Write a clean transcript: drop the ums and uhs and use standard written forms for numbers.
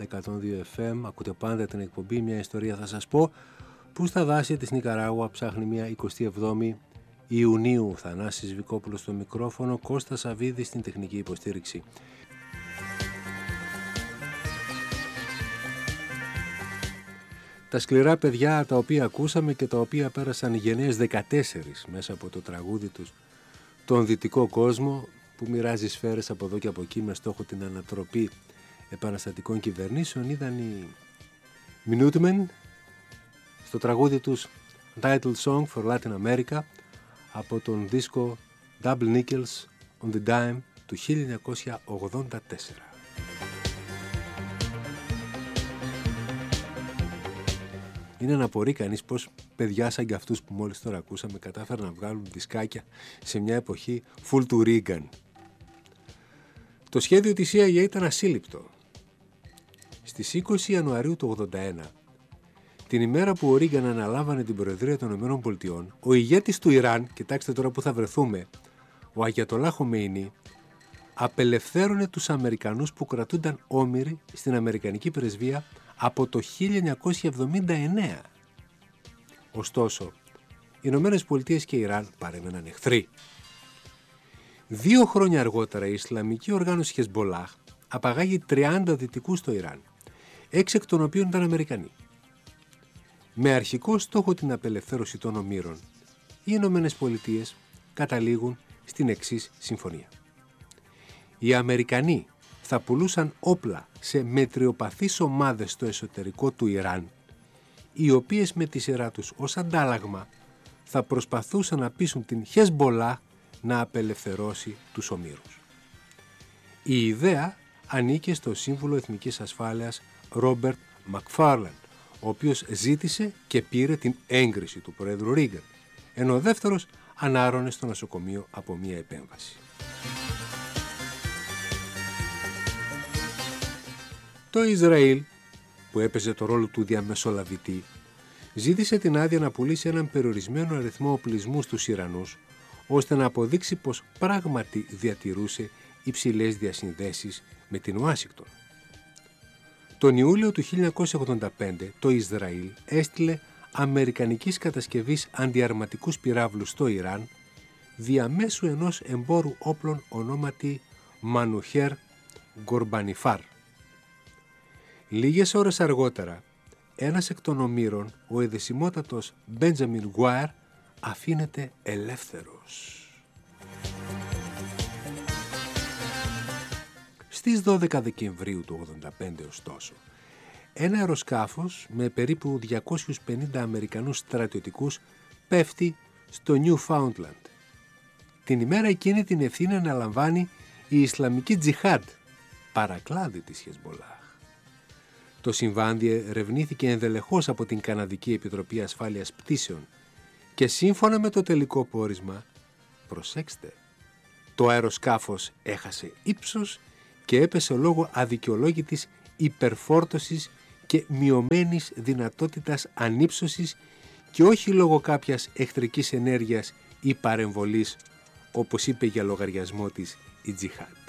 102 FM. Ακούτε πάντα την εκπομπή «Μια ιστορία θα σας πω», που στα δάση της Νικαράγουα ψάχνει μια 27η Ιουνίου. Θανάσης Βικόπουλος στο μικρόφωνο, Κώστας Σαββίδης στην τεχνική υποστήριξη. Τα σκληρά παιδιά τα οποία ακούσαμε και τα οποία πέρασαν οι γενναίες 14 μέσα από το τραγούδι τους, τον δυτικό κόσμο που μοιράζει σφαίρες από εδώ και από εκεί με στόχο την ανατροπή επαναστατικών κυβερνήσεων, ήταν οι Minutemen στο τραγούδι τους Title Song for Latin America από τον δίσκο Double Nickels on the Dime του 1984. Είναι να απορεί κανείς πως παιδιά σαν και αυτούς που μόλις τώρα ακούσαμε κατάφεραν να βγάλουν δισκάκια σε μια εποχή full του Reagan. Το σχέδιο της CIA ήταν ασύλληπτο. Στις 20 Ιανουαρίου του 1981, την ημέρα που ο Reagan αναλάμβανε την Προεδρία των ΗΠΑ, ο ηγέτης του Ιράν, κοιτάξτε τώρα που θα βρεθούμε, ο Αγιατολά Χομέινι, απελευθέρωνε τους Αμερικανούς που κρατούνταν όμηροι στην Αμερικανική πρεσβεία από το 1979. Ωστόσο, οι Ηνωμένες Πολιτείες και Ιράν παρέμεναν εχθροί. 2 χρόνια αργότερα η Ισλαμική οργάνωση Χεσμπολάχ απαγάγει 30 δυτικούς στο Ιράν, 6 εκ των οποίων ήταν Αμερικανοί. Με αρχικό στόχο την απελευθέρωση των ομήρων, οι Ηνωμένες Πολιτείες καταλήγουν στην εξής συμφωνία. Οι Αμερικανοί θα πουλούσαν όπλα σε μετριοπαθείς ομάδες στο εσωτερικό του Ιράν, οι οποίες με τη σειρά τους ως αντάλλαγμα θα προσπαθούσαν να πείσουν την Χεσμπολάχ να απελευθερώσει τους ομήρους. Η ιδέα ανήκε στο Σύμβουλο Εθνικής Ασφάλειας Ρόμπερτ Μακφάρλαντ, ο οποίος ζήτησε και πήρε την έγκριση του Πρόεδρου Ρίγκαν, ενώ ο δεύτερος ανάρρωνε στο νοσοκομείο από μία επέμβαση. Το Ισραήλ, που έπαιζε το ρόλο του διαμεσολαβητή, ζήτησε την άδεια να πουλήσει έναν περιορισμένο αριθμό οπλισμού στους Ιρανούς, ώστε να αποδείξει πως πράγματι διατηρούσε υψηλές διασυνδέσεις με την Ουάσιγκτον. Τον Ιούλιο του 1985 το Ισραήλ έστειλε αμερικανικής κατασκευής αντιαρματικούς πυράβλους στο Ιράν διαμέσου ενός εμπόρου όπλων ονόματι Μανουχέρ Γκορμπανιφάρ. Λίγες ώρες αργότερα, ένας εκ των ομήρων, ο εδεσιμότατος Μπέντζαμιν Γουάερ, αφήνεται ελεύθερος. Στις 12 Δεκεμβρίου του 1985, ωστόσο, ένα αεροσκάφος με περίπου 250 Αμερικανούς στρατιωτικούς πέφτει στο Newfoundland. Την ημέρα εκείνη την ευθύνη αναλαμβάνει η Ισλαμική Τζιχάντ, παρακλάδι της Χεσμπολάχ. Το συμβάν διερευνήθηκε ενδελεχώς από την Καναδική Επιτροπή Ασφάλειας Πτήσεων και σύμφωνα με το τελικό πόρισμα, προσέξτε, το αεροσκάφος έχασε ύψος και έπεσε λόγω αδικαιολόγητης υπερφόρτωσης και μειωμένης δυνατότητας ανύψωσης και όχι λόγω κάποιας εχθρικής ενέργειας ή παρεμβολής, όπως είπε για λογαριασμό της η Τζιχάντ.